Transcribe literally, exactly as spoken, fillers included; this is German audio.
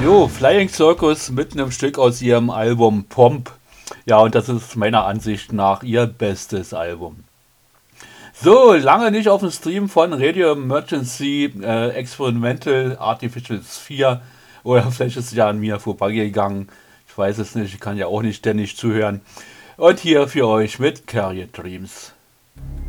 Jo, Flying Circus mit einem Stück aus ihrem Album Pomp. Ja, und das ist meiner Ansicht nach ihr bestes Album. So, lange nicht auf dem Stream von Radio Emergency äh, Experimental Artificial Sphere. Oder vielleicht ist es ja an mir vorbeigegangen. Ich weiß es nicht, ich kann ja auch nicht ständig zuhören. Und hier für euch mit Carrier Dreams.